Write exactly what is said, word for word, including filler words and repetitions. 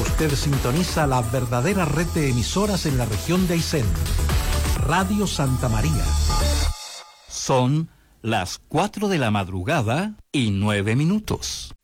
Usted sintoniza la verdadera red de emisoras en la región de Aysén. Radio Santa María. Son las cuatro de la madrugada y nueve minutos.